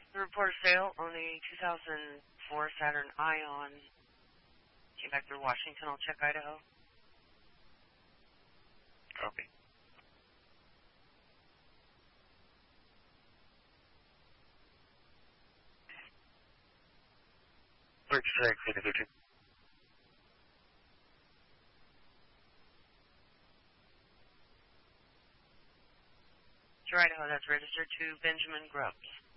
The report of sale on a 2004 Saturn Ion. Came back through Washington. I'll check Idaho. Copy. Purchase individual. To Idaho, that's registered to Benjamin Grubbs.